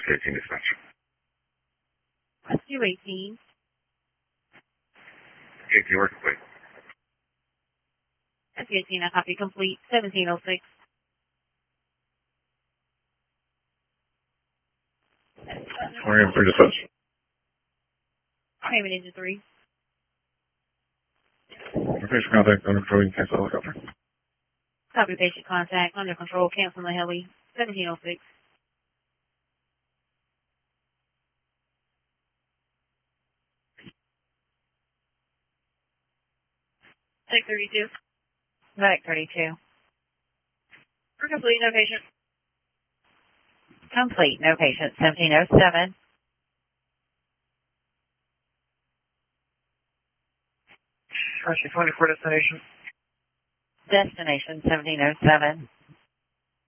Rescue 18 dispatch. Rescue 18. 18, work complete. Rescue 18, I copy complete. 1706. We're in for dispatch. Payment engine 3. Location contact, under control, you can cancel the helicopter. Copy patient contact, under control, cancel the heli. 1706. Take 32. Medic 32. We're complete, no patient. Complete, no patient. 1707. Rescue 24 destination. Destination 1707.